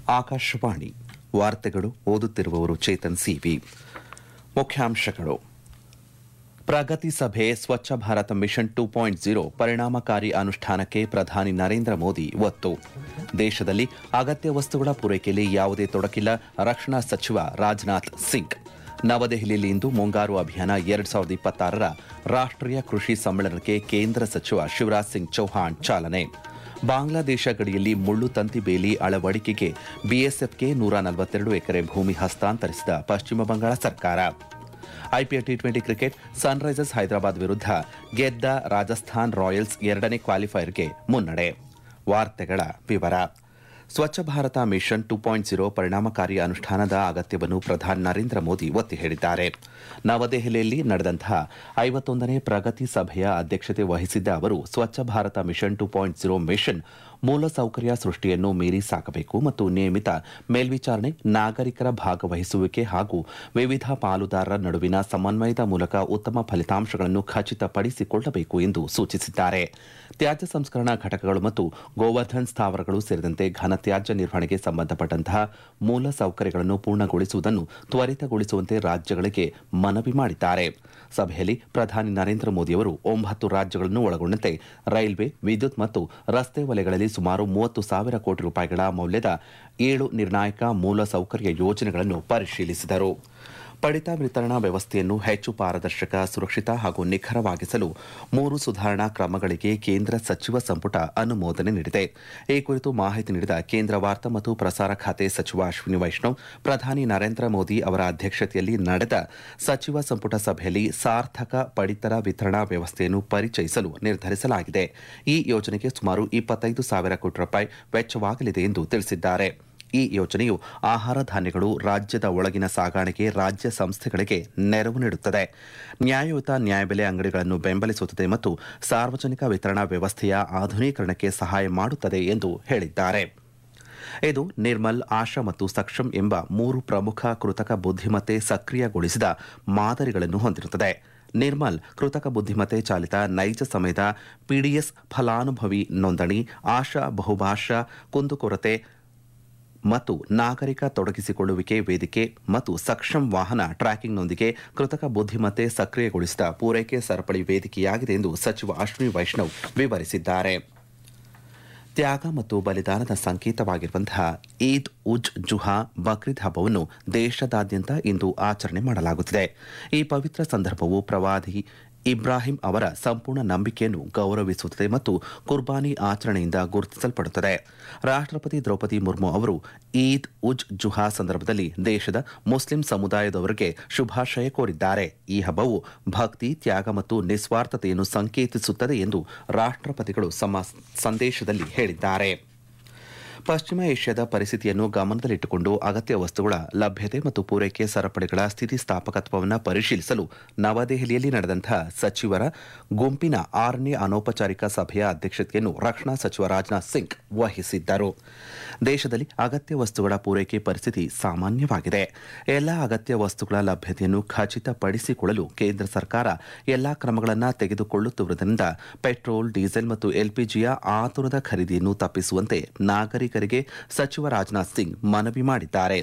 ಆಕಾಶವಾಣಿ ವಾರ್ತೆಗಳು ಓದುತ್ತಿರುವವರು ಚೇತನ್ ಸಿವಿ. ಮುಖ್ಯಾಂಶಗಳು. ಪ್ರಗತಿ ಸಭೆ ಸ್ವಚ್ಛ ಭಾರತ ಮಿಷನ್ 2.0 ಪರಿಣಾಮಕಾರಿ ಅನುಷ್ಠಾನಕ್ಕೆ ಪ್ರಧಾನಿ ನರೇಂದ್ರ ಮೋದಿ ಒತ್ತು. ದೇಶದಲ್ಲಿ ಅಗತ್ಯ ವಸ್ತುಗಳ ಪೂರೈಕೆಯಲ್ಲಿ ಯಾವುದೇ ತೊಡಕಿಲ್ಲ, ರಕ್ಷಣಾ ಸಚಿವ ರಾಜನಾಥ್ ಸಿಂಗ್. ನವದೆಹಲಿಯಲ್ಲಿ ಇಂದು ಮುಂಗಾರು ಅಭಿಯಾನ 2026ರ ರಾಷ್ಟ್ರೀಯ ಕೃಷಿ ಸಮ್ಮೇಳನಕ್ಕೆ ಕೇಂದ್ರ ಸಚಿವ ಶಿವರಾಜ್ ಸಿಂಗ್ ಚೌಹಾಣ್ ಚಾಲನೆ. ಬಾಂಗ್ಲಾದೇಶ ಗಡಿಯಲ್ಲಿ ಮುಳ್ಳು ತಂತಿ ಬೇಲಿ ಅಳವಡಿಕೆಗೆ ಬಿಎಸ್ಎಫ್ಗೆ 142 ಎಕರೆ ಭೂಮಿ ಹಸ್ತಾಂತರಿಸಿದ ಪಶ್ಚಿಮ ಬಂಗಾಳ ಸರ್ಕಾರ. IPL T20 cricket Sunrisers Hyderabad ವಿರುದ್ಧ ಗೆದ್ದ ರಾಜಸ್ಥಾನ್ ರಾಯಲ್ಸ್ 2ನೇ ಕ್ವಾಲಿಫೈಯರ್ಗೆ ಮುನ್ನಡೆ. ವಾರ್ತೆಗಳ ವಿವರ. ಸ್ವಚ್ಛ ಭಾರತ ಮಿಷನ್ 2.0 ಪರಿಣಾಮಕಾರಿ ಅನುಷ್ಠಾನದ ಅಗತ್ಯವನ್ನು ಪ್ರಧಾನಿ ನರೇಂದ್ರ ಮೋದಿ ಒತ್ತಿ ಹೇಳಿದ್ದಾರೆ. ನವದೆಹಲಿಯಲ್ಲಿ ನಡೆದಂತಹ 51ನೇ ಪ್ರಗತಿ ಸಭೆಯ ಅಧ್ಯಕ್ಷತೆ ವಹಿಸಿದ್ದ ಅವರು ಸ್ವಚ್ಛ ಭಾರತ ಮಿಷನ್ 2.0 ಮಿಷನ್ ಮೂಲಸೌಕರ್ಯ ಸೃಷ್ಟಿಯನ್ನು ಮೀರಿ ಸಾಕಬೇಕು ಮತ್ತು ನಿಯಮಿತ ಮೇಲ್ವಿಚಾರಣೆ, ನಾಗರಿಕರ ಭಾಗವಹಿಸುವಿಕೆ ಹಾಗೂ ವಿವಿಧ ಪಾಲುದಾರರ ನಡುವಿನ ಸಮನ್ವಯದ ಮೂಲಕ ಉತ್ತಮ ಫಲಿತಾಂಶಗಳನ್ನು ಖಚಿತಪಡಿಸಿಕೊಳ್ಳಬೇಕು ಎಂದು ಸೂಚಿಸಿದ್ದಾರೆ. ತ್ಯಾಜ್ಯ ಸಂಸ್ಕರಣಾ ಘಟಕಗಳು ಮತ್ತು ಗೋವರ್ಧನ್ ಸ್ಥಾವರಗಳು ಸೇರಿದಂತೆ ಘನತ್ಯಾಜ್ಯ ನಿರ್ವಹಣೆಗೆ ಸಂಬಂಧಪಟ್ಟಂತಹ ಮೂಲ ಸೌಕರ್ಯಗಳನ್ನು ಪೂರ್ಣಗೊಳಿಸುವುದನ್ನು ತ್ವರಿತಗೊಳಿಸುವಂತೆ ರಾಜ್ಯಗಳಿಗೆ ಮನವಿ ಮಾಡಿದ್ದಾರೆ. ಸಭೆಯಲ್ಲಿ ಪ್ರಧಾನಿ ನರೇಂದ್ರ ಮೋದಿಯವರು 9 ರಾಜ್ಯಗಳನ್ನು ಒಳಗೊಂಡಂತೆ ರೈಲ್ವೆ, ವಿದ್ಯುತ್ ಮತ್ತು ರಸ್ತೆ ವಲಯಗಳಲ್ಲಿ ಸುಮಾರು 30,000 ಕೋಟಿ ರೂಪಾಯಿಗಳ ಮೌಲ್ಯದ 7 ನಿರ್ಣಾಯಕ ಮೂಲಸೌಕರ್ಯ ಯೋಜನೆಗಳನ್ನು ಪರಿಶೀಲಿಸಿದರು. ಪಡಿತ ವಿತರಣಾ ವ್ಯವಸ್ಥೆಯನ್ನು ಹೆಚ್ಚು ಪಾರದರ್ಶಕ, ಸುರಕ್ಷಿತ ಹಾಗೂ ನಿಖರವಾಗಿಸಲು 3 ಸುಧಾರಣಾ ಕ್ರಮಗಳಿಗೆ ಕೇಂದ್ರ ಸಚಿವ ಸಂಪುಟ ಅನುಮೋದನೆ ನೀಡಿದೆ. ಈ ಕುರಿತು ಮಾಹಿತಿ ನೀಡಿದ ಕೇಂದ್ರ ವಾರ್ತಾ ಮತ್ತು ಪ್ರಸಾರ ಖಾತೆ ಸಚಿವ ಅಶ್ವಿನಿ ವೈಷ್ಣವ್, ಪ್ರಧಾನಿ ನರೇಂದ್ರ ಮೋದಿ ಅವರ ಅಧ್ಯಕ್ಷತೆಯಲ್ಲಿ ನಡೆದ ಸಚಿವ ಸಂಪುಟ ಸಭೆಯಲ್ಲಿ ಸಾರ್ಥಕ ಪಡಿತರ ವಿತರಣಾ ವ್ಯವಸ್ಥೆಯನ್ನು ಪರಿಚಯಿಸಲು ನಿರ್ಧರಿಸಲಾಗಿದೆ. ಈ ಯೋಜನೆಗೆ ಸುಮಾರು 25,000 ಕೋಟಿ ರೂಪಾಯಿ ವೆಚ್ಚವಾಗಲಿದೆ ಎಂದು ತಿಳಿಸಿದ್ದಾರೆ. ಈ ಯೋಜನೆಯು ಆಹಾರ ಧಾನ್ಯಗಳು ರಾಜ್ಯದ ಒಳಗಿನ ಸಾಗಾಣಿಕೆ ರಾಜ್ಯ ಸಂಸ್ಥೆಗಳಿಗೆ ನೆರವು ನೀಡುತ್ತದೆ, ನ್ಯಾಯಯುತ ನ್ಯಾಯಬೆಲೆ ಅಂಗಡಿಗಳನ್ನು ಬೆಂಬಲಿಸುತ್ತದೆ ಮತ್ತು ಸಾರ್ವಜನಿಕ ವಿತರಣಾ ವ್ಯವಸ್ಥೆಯ ಆಧುನೀಕರಣಕ್ಕೆ ಸಹಾಯ ಮಾಡುತ್ತದೆ ಎಂದು ಹೇಳಿದ್ದಾರೆ. ಇದು ನಿರ್ಮಲ್, ಆಶಾ ಮತ್ತು ಸಕ್ಷಮ್ ಎಂಬ 3 ಪ್ರಮುಖ ಕೃತಕ ಬುದ್ಧಿಮತ್ತೆ ಸಕ್ರಿಯಗೊಳಿಸಿದ ಮಾದರಿಗಳನ್ನು ಹೊಂದಿರುತ್ತದೆ. ನಿರ್ಮಲ್ ಕೃತಕ ಬುದ್ಧಿಮತ್ತೆ ಚಾಲಿತ ನೈಜ ಸಮಯದ ಪಿಡಿಎಸ್ ಫಲಾನುಭವಿ ನೋಂದಣಿ, ಆಶಾ ಬಹುಭಾಷಾ ಕುಂದುಕೊರತೆ ಮತ್ತು ನಾಗರಿಕ ತೊಡಗಿಸಿಕೊಳ್ಳುವಿಕೆ ವೇದಿಕೆ ಮತ್ತು ಸಕ್ಷಮ್ ವಾಹನ ಟ್ರ್ಯಾಕಿಂಗ್ನೊಂದಿಗೆ ಕೃತಕ ಬುದ್ಧಿಮತ್ತೆ ಸಕ್ರಿಯಗೊಳಿಸಿದ ಪೂರೈಕೆ ಸರಪಳಿ ವೇದಿಕೆಯಾಗಿದೆ ಎಂದು ಸಚಿವ ಅಶ್ವಿನಿ ವೈಷ್ಣವ್ ವಿವರಿಸಿದ್ದಾರೆ. ತ್ಯಾಗ ಮತ್ತು ಬಲಿದಾನದ ಸಂಕೇತವಾಗಿರುವಂತಹ ಈದ್ ಉಜ್ ಜುಹಾ ಬಕ್ರೀದ್ ಹಬ್ಬವನ್ನು ದೇಶದಾದ್ಯಂತ ಇಂದು ಆಚರಣೆ ಮಾಡಲಾಗುತ್ತಿದೆ. ಈ ಪವಿತ್ರ ಸಂದರ್ಭವು ಪ್ರವಾದಿ ಇಬ್ರಾಹಿಂ ಅವರ ಸಂಪೂರ್ಣ ನಂಬಿಕೆಯನ್ನು ಗೌರವಿಸುತ್ತದೆ ಮತ್ತು ಕುರ್ಬಾನಿ ಆಚರಣೆಯಿಂದ ಗುರುತಿಸಲ್ಪಡುತ್ತದೆ. ರಾಷ್ಟ್ರಪತಿ ದ್ರೌಪದಿ ಮುರ್ಮು ಅವರು ಈದ್ ಉಜ್ ಜುಹಾ ಸಂದರ್ಭದಲ್ಲಿ ದೇಶದ ಮುಸ್ಲಿಂ ಸಮುದಾಯದವರಿಗೆ ಶುಭಾಶಯ ಕೋರಿದ್ದಾರೆ. ಈ ಹಬ್ಬವು ಭಕ್ತಿ, ತ್ಯಾಗ ಮತ್ತು ನಿಸ್ವಾರ್ಥತೆಯನ್ನು ಸಂಕೇತಿಸುತ್ತದೆ ಎಂದು ರಾಷ್ಟ್ರಪತಿಗಳು ತಮ್ಮ ಸಂದೇಶದಲ್ಲಿ ಹೇಳಿದ್ದಾರೆ. ಪಶ್ಚಿಮ ಏಷ್ಯಾದ ಪರಿಸ್ಥಿತಿಯನ್ನು ಗಮನದಲ್ಲಿಟ್ಟುಕೊಂಡು ಅಗತ್ಯ ವಸ್ತುಗಳ ಲಭ್ಯತೆ ಮತ್ತು ಪೂರೈಕೆ ಸರಪಳಿಗಳ ಸ್ಥಿತಿಸ್ಥಾಪಕತ್ವವನ್ನು ಪರಿಶೀಲಿಸಲು ನವದೆಹಲಿಯಲ್ಲಿ ನಡೆದಂತಹ ಸಚಿವರ ಗುಂಪಿನ 6ನೇ ಅನೌಪಚಾರಿಕ ಸಭೆಯ ಅಧ್ಯಕ್ಷತೆಯನ್ನು ರಕ್ಷಣಾ ಸಚಿವ ರಾಜನಾಥ್ ಸಿಂಗ್ ವಹಿಸಿದ್ದರು. ದೇಶದಲ್ಲಿ ಅಗತ್ಯ ವಸ್ತುಗಳ ಪೂರೈಕೆ ಪರಿಸ್ಥಿತಿ ಸಾಮಾನ್ಯವಾಗಿದೆ. ಎಲ್ಲಾ ಅಗತ್ಯ ವಸ್ತುಗಳ ಲಭ್ಯತೆಯನ್ನು ಖಚಿತಪಡಿಸಿಕೊಳ್ಳಲು ಕೇಂದ್ರ ಸರ್ಕಾರ ಎಲ್ಲಾ ಕ್ರಮಗಳನ್ನು ತೆಗೆದುಕೊಳ್ಳುತ್ತಿರುವುದರಿಂದ ಪೆಟ್ರೋಲ್, ಡೀಸೆಲ್ ಮತ್ತು ಎಲ್ಪಿಜಿಯ ಆತುರದ ಖರೀದಿಯನ್ನು ತಪ್ಪಿಸುವಂತೆ ನಾಗರಿಕರಿಗೆ ಸಚಿವ ರಾಜನಾಥ್ ಸಿಂಗ್ ಮನವಿ ಮಾಡಿದ್ದಾರೆ.